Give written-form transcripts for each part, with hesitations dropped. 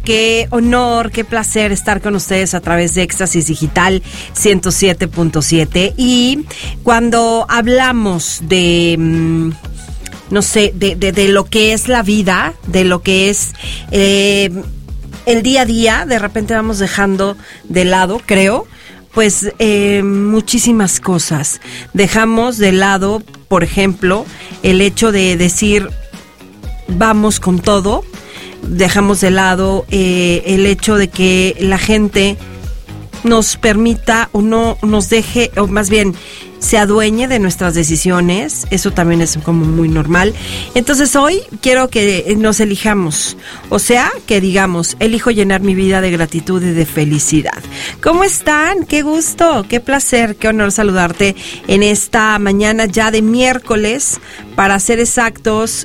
Qué honor, qué placer estar con ustedes a través de Éxtasis Digital 107.7. Y cuando hablamos de, no sé, de lo que es la vida, de lo que es el día a día, de repente vamos dejando de lado, creo, pues muchísimas cosas. Dejamos de lado, por ejemplo, el hecho de decir vamos con todo. Dejamos de lado el hecho de que la gente nos permita o no nos deje, o más bien se adueñe de nuestras decisiones. Eso también es como muy normal. Entonces hoy quiero que nos elijamos, o sea, que digamos, elijo llenar mi vida de gratitud y de felicidad. ¿Cómo están? Qué gusto, qué placer, qué honor saludarte en esta mañana ya de miércoles, para ser exactos,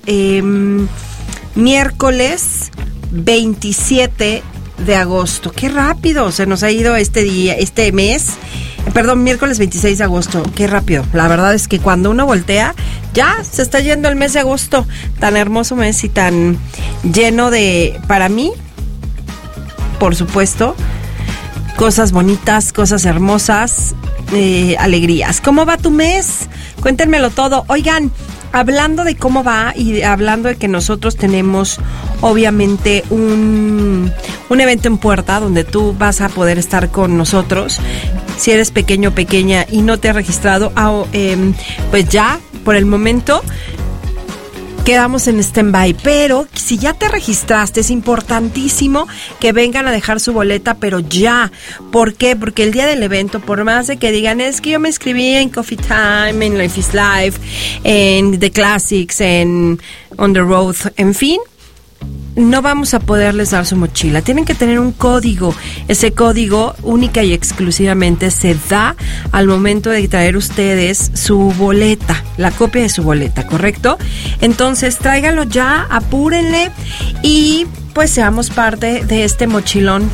miércoles 27 de agosto. Qué rápido se nos ha ido este día, este mes. Perdón, miércoles 26 de agosto. Qué rápido. La verdad es que cuando uno voltea, ya se está yendo el mes de agosto. Tan hermoso mes y tan lleno de, para mí, por supuesto, cosas bonitas, cosas hermosas, alegrías. ¿Cómo va tu mes? Cuéntenmelo todo. Oigan, hablando de cómo va y hablando de que nosotros tenemos obviamente un evento en puerta donde tú vas a poder estar con nosotros. Si eres pequeño o pequeña y no te has registrado, pues ya, por el momento, quedamos en stand-by. Pero si ya te registraste, es importantísimo que vengan a dejar su boleta, pero ya. ¿Por qué? Porque el día del evento, por más de que digan, es que yo me inscribí en Coffee Time, en Life is Life, en The Classics, en On the Road, en fin, no vamos a poderles dar su mochila. Tienen que tener un código. Ese código única y exclusivamente se da al momento de traer ustedes su boleta, la copia de su boleta, ¿correcto? Entonces tráiganlo ya, apúrenle y pues seamos parte de este mochilón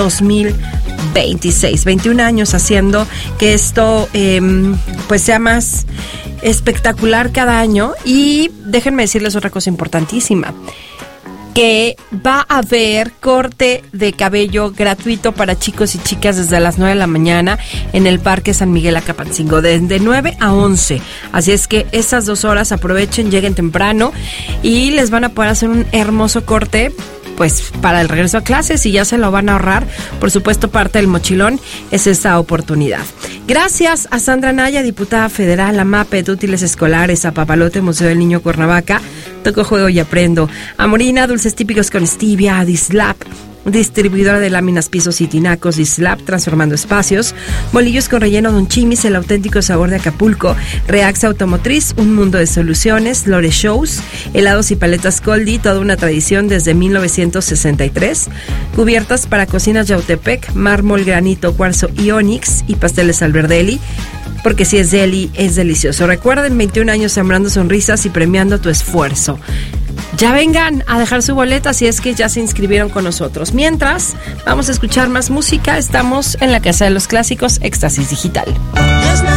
2026. 21 años haciendo que esto pues sea más espectacular cada año. Y déjenme decirles otra cosa importantísima, que va a haber corte de cabello gratuito para chicos y chicas desde las 9 de la mañana en el Parque San Miguel Acapancingo, de 9 a 11. Así es que esas 2 horas aprovechen, lleguen temprano y les van a poder hacer un hermoso corte, pues para el regreso a clases, y ya se lo van a ahorrar. Por supuesto, parte del mochilón es esa oportunidad. Gracias a Sandra Naya, diputada federal, a MAPE de Útiles Escolares, a Papalote, Museo del Niño Cuernavaca, Toco, Juego y Aprendo, a Morina, Dulces Típicos con Stevia, a Dislab, distribuidora de láminas, pisos y tinacos, Dislab, transformando espacios, bolillos con relleno Don Chimis, el auténtico sabor de Acapulco, Reaxa Automotriz, un mundo de soluciones, Lore Shows, helados y paletas Coldi, toda una tradición desde 1963, cubiertas para cocinas Yautepec, mármol, granito, cuarzo y onix, y pasteles Alberdelli, porque si es deli, es delicioso. Recuerden, 21 años sembrando sonrisas y premiando tu esfuerzo. Ya vengan a dejar su boleta si es que ya se inscribieron con nosotros. Mientras, vamos a escuchar más música. Estamos en la Casa de los Clásicos, Éxtasis Digital.